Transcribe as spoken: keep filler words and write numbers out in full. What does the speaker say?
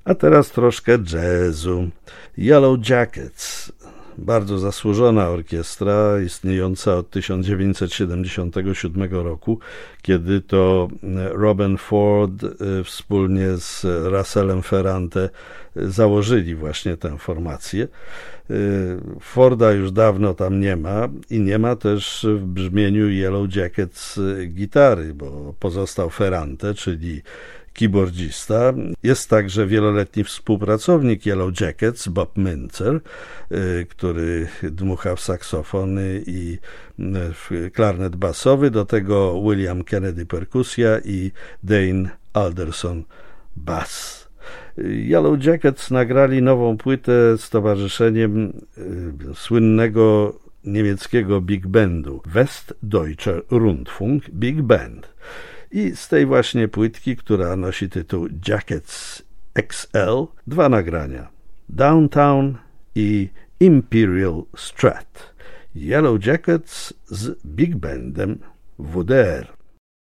A teraz troszkę jazzu. Yellow Jackets, bardzo zasłużona orkiestra, istniejąca od tysiąc dziewięćset siedemdziesiątego siódmego roku, kiedy to Robin Ford wspólnie z Russellem Ferrante założyli właśnie tę formację. Forda już dawno tam nie ma i nie ma też w brzmieniu Yellow Jackets gitary, bo pozostał Ferrante, czyli keyboardzista. Jest także wieloletni współpracownik Yellow Jackets, Bob Mintzer, który dmucha w saksofony i w klarnet basowy, do tego William Kennedy perkusja i Dane Alderson bass. Yellow Jackets nagrali nową płytę z towarzyszeniem słynnego niemieckiego big bandu Westdeutscher Rundfunk Big Band. I z tej właśnie płytki, która nosi tytuł Jackets X L, dwa nagrania: Downtown i Imperial Strat. Yellow Jackets z big bandem W D R.